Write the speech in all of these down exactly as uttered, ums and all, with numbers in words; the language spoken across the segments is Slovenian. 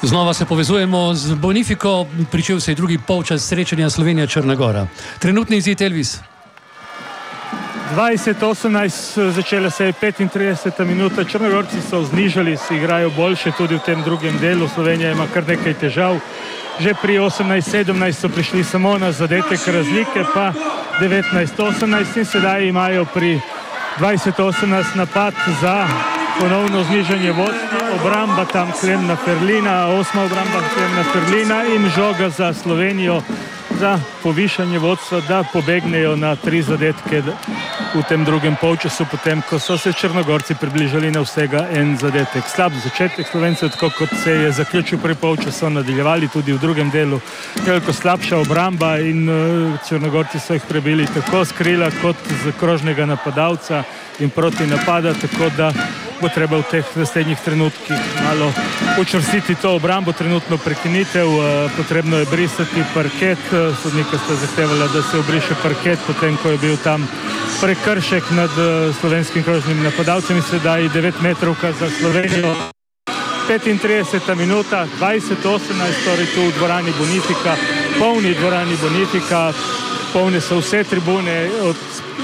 Znova se povezujemo z Bonifiko, pričel se je drugi polčas srečanja Slovenija-Črna Gora. Trenutni izid, Elvis? dvajset osemnajst, začela se je petintrideseta minuta, Črnogorci so znižali, si igrajo boljše tudi v tem drugem delu, Slovenija ima kar nekaj težav. Že pri osemnajst sedemnajst so prišli samo na zadetek razlike, pa devetnajst osemnajst in sedaj imajo pri dvajset osemnajst napad za ponovno znižanje vodstva, obramba tam Klemna Ferlina, osma obramba Klemna Ferlina in žoga za Slovenijo za povišanje vodstva, da pobegnejo na tri zadetke v tem drugem polčasu, potem ko so se Črnogorci približali na vsega en zadetek. Slab začetek Slovencev, tako kot se je zaključil pri polčasu, nadaljevali tudi v drugem delu. Veliko slabša obramba in Črnogorci so jih prebili tako z krila kot z krožnega napadalca in proti napada, tako da bo treba v teh naslednjih trenutkih malo učvrstiti to obrambo, trenutno prekinitev, potrebno je brisati parket, sodnika sta zahtevala, da se obriše parket, potem ko je bil tam prekršek nad slovenskim krožnim napadalcem in sedaj devet metrovka za Slovenijo. petintrideseta minuta, dvajset osemnajst, torej tu v dvorani Bonifika, polni dvorani Bonifika, polne so vse tribune od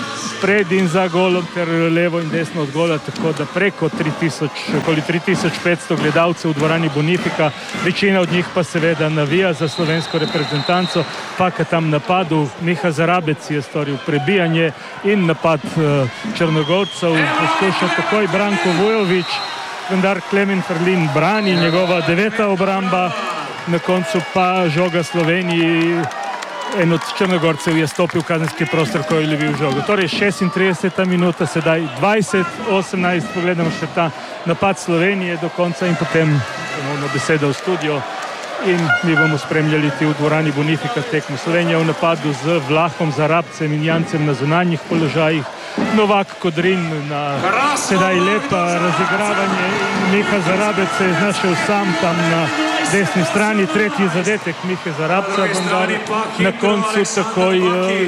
pred in za golom ter levo in desno od gola, tako da preko tri tisoč, okoli tri tisoč petsto gledalcev v dvorani Bonifika, večina od njih pa seveda navija za slovensko reprezentanco, pa ka tam napadu Miha Zarabec je storil prebijanje in napad uh, Črnogorcev, poskuša takoj Branko Vujović, vendar Klemen Ferlin brani, njegova deveta obramba, na koncu pa žoga Sloveniji. En od Črnogorcev je stopil v kazenski prostor, ko je lovil žogo. Torej šestintrideseta minuta, sedaj dvajset osemnajst, pogledamo še ta napad Slovenije do konca in potem ponovno beseda v studio in mi bomo spremljali ti v dvorani Bonifika tekmo. Slovenija v napadu z Vlahom, Zarabcem in Jancem na zunanjih položajih, Novak Kodrin na sedaj lepa razigravanje in Miha Zarabec se je znašel sam tam na desni strani, tretji zadetek Mihe Zarabca, vendar na koncu takoj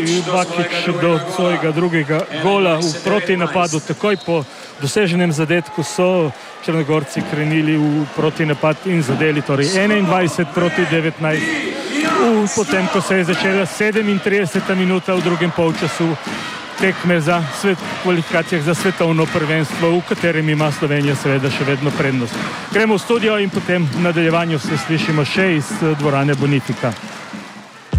Bakić do svojega drugega gola v protinapadu, takoj po doseženem zadetku so Črnogorci krenili v protinapad in zadeli, torej enaindvajset proti devetnajst. U, potem, ko se je začela sedemintrideseta minuta v drugem polčasu tekme za svet, kvalifikacijah za svetovno prvenstvo, v katerem ima Slovenija seveda še vedno prednost. Gremo v studio in potem v nadaljevanju se slišimo še iz dvorane Bonifika.